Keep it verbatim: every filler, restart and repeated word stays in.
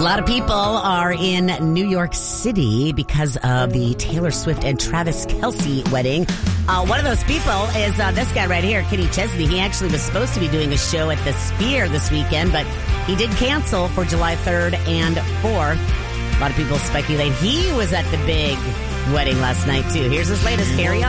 lot of people are in New York City because of the Taylor Swift and Travis Kelce wedding. Uh, one of those people is uh, this guy right here, Kenny Chesney. He actually was supposed to be doing a show at the Sphere this weekend, but he did cancel for July third and fourth. A lot of people speculate he was at the big wedding last night, too. Here's his latest. Carry on.